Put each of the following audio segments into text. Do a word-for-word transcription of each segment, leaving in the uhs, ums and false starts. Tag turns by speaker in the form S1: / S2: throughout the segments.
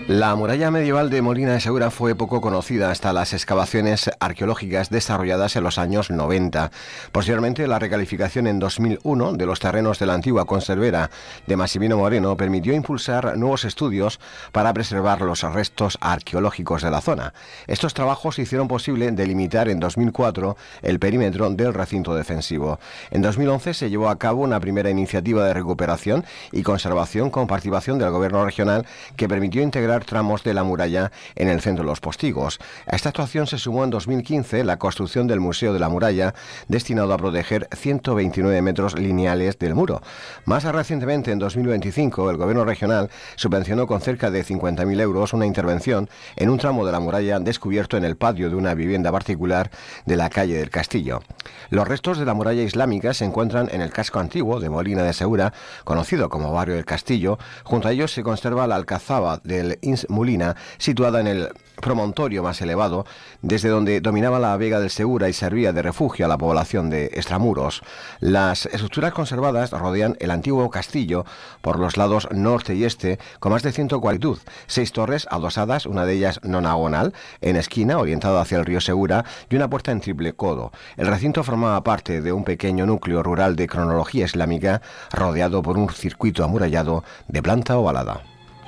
S1: La muralla medieval de Molina de Segura fue poco conocida hasta las excavaciones arqueológicas desarrolladas en los años noventa. Posteriormente, la recalificación en dos mil uno de los terrenos de la antigua conservera de Massimino Moreno permitió impulsar nuevos estudios para preservar los restos arqueológicos de la zona. Estos trabajos hicieron posible delimitar en dos mil cuatro el perímetro del recinto defensivo. En dos mil once se llevó a cabo una primera iniciativa de recuperación y conservación con participación del Gobierno regional que permitió integrar tramos de la muralla en el centro de Los Postigos. A esta actuación se sumó en dos mil quince la construcción del Museo de la Muralla, destinado a proteger ciento veintinueve metros lineales del muro. Más recientemente, en dos mil veinticinco, el Gobierno regional subvencionó con cerca de cincuenta mil euros una intervención en un tramo de la muralla descubierto en el patio de una vivienda particular de la calle del Castillo. Los restos de la muralla islámica se encuentran en el casco antiguo de Molina de Segura, conocido como Barrio del Castillo. Junto a ellos se conserva la alcazaba del Ins Molina, situada en el promontorio más elevado, desde donde dominaba la Vega del Segura y servía de refugio a la población de Extramuros. Las estructuras conservadas rodean el antiguo castillo por los lados norte y este, con más de ciento cuarenta, seis torres adosadas, una de ellas nonagonal, en esquina, orientada hacia el río Segura, y una puerta en triple codo. El recinto formaba parte de un pequeño núcleo rural de cronología islámica, rodeado por un circuito amurallado de planta ovalada.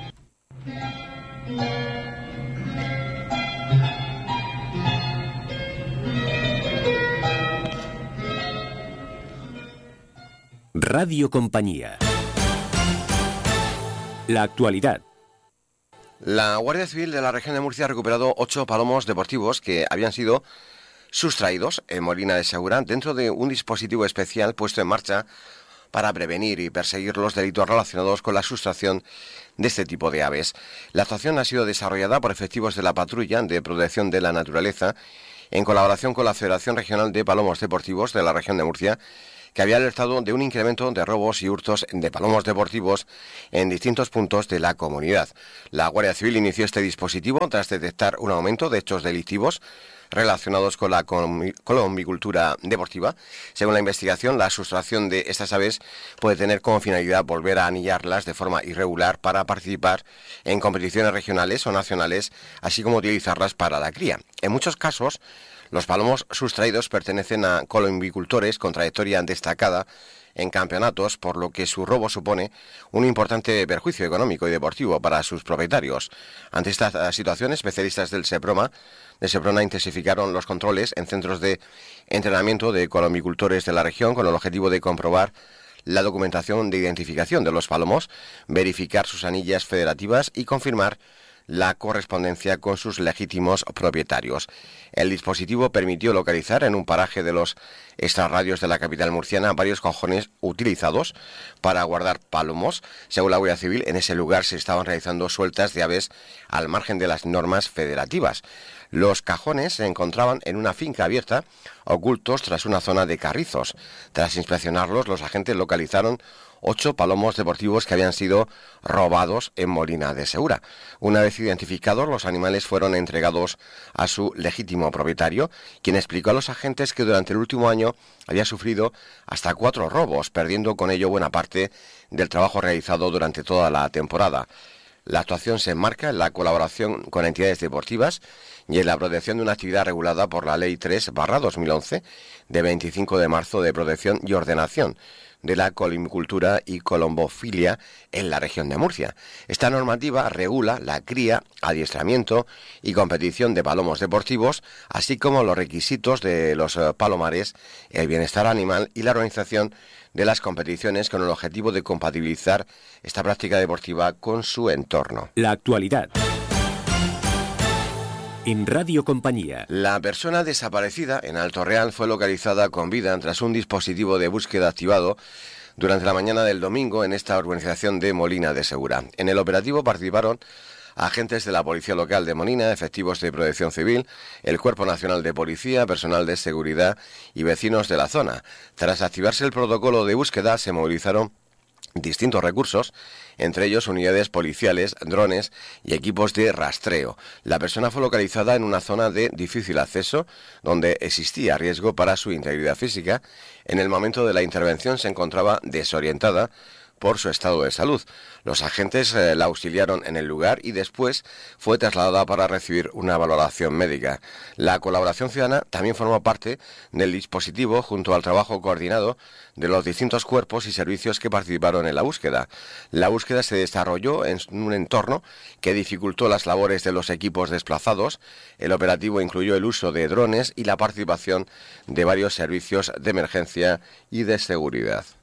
S2: Radio Compañía. La actualidad.
S1: La Guardia Civil de la región de Murcia ha recuperado ocho palomos deportivos que habían sido sustraídos en Molina de Segura dentro de un dispositivo especial puesto en marcha para prevenir y perseguir los delitos relacionados con la sustracción de este tipo de aves. La actuación ha sido desarrollada por efectivos de la Patrulla de Protección de la Naturaleza en colaboración con la Federación Regional de Palomos Deportivos de la región de Murcia, que había alertado de un incremento de robos y hurtos de palomos deportivos en distintos puntos de la comunidad. La Guardia Civil inició este dispositivo tras detectar un aumento de hechos delictivos relacionados con la colombicultura deportiva. Según la investigación, la sustracción de estas aves puede tener como finalidad volver a anillarlas de forma irregular para participar en competiciones regionales o nacionales, así como utilizarlas para la cría. En muchos casos, los palomos sustraídos pertenecen a colombicultores con trayectoria destacada en campeonatos, por lo que su robo supone un importante perjuicio económico y deportivo para sus propietarios. Ante esta situación, especialistas del SEPROMA, de SEPRONA intensificaron los controles en centros de entrenamiento de colombicultores de la región con el objetivo de comprobar la documentación de identificación de los palomos, verificar sus anillas federativas y confirmar la correspondencia con sus legítimos propietarios. El dispositivo permitió localizar en un paraje de los extrarradios de la capital murciana varios cajones utilizados para guardar palomos. Según la Guardia Civil, en ese lugar se estaban realizando sueltas de aves al margen de las normas federativas. Los cajones se encontraban en una finca abierta, ocultos tras una zona de carrizos. Tras inspeccionarlos, los agentes localizaron ocho palomos deportivos que habían sido robados en Molina de Segura. Una vez identificados, los animales fueron entregados a su legítimo propietario, quien explicó a los agentes que durante el último año había sufrido hasta cuatro robos, perdiendo con ello buena parte del trabajo realizado durante toda la temporada. La actuación se enmarca en la colaboración con entidades deportivas y en la protección de una actividad regulada por la Ley tres barra dos mil once de veinticinco de marzo de protección y ordenación de la colombicultura y colombofilia en la región de Murcia. Esta normativa regula la cría, adiestramiento y competición de palomos deportivos, así como los requisitos de los palomares, el bienestar animal y la organización de las competiciones con el objetivo de compatibilizar esta práctica deportiva con su entorno.
S2: La actualidad. En Radio Compañía.
S1: La persona desaparecida en Alto Real fue localizada con vida tras un dispositivo de búsqueda activado durante la mañana del domingo en esta urbanización de Molina de Segura. En el operativo participaron agentes de la Policía Local de Molina, efectivos de Protección Civil, el Cuerpo Nacional de Policía, personal de seguridad y vecinos de la zona. Tras activarse el protocolo de búsqueda, se movilizaron distintos recursos, entre ellos unidades policiales, drones y equipos de rastreo. La persona fue localizada en una zona de difícil acceso, donde existía riesgo para su integridad física. En el momento de la intervención se encontraba desorientada, por su estado de salud. Los agentes eh, la auxiliaron en el lugar y después fue trasladada para recibir una valoración médica. La colaboración ciudadana también formó parte del dispositivo junto al trabajo coordinado de los distintos cuerpos y servicios que participaron en la búsqueda. La búsqueda se desarrolló en un entorno que dificultó las labores de los equipos desplazados. El operativo incluyó el uso de drones y la participación de varios servicios de emergencia y de seguridad.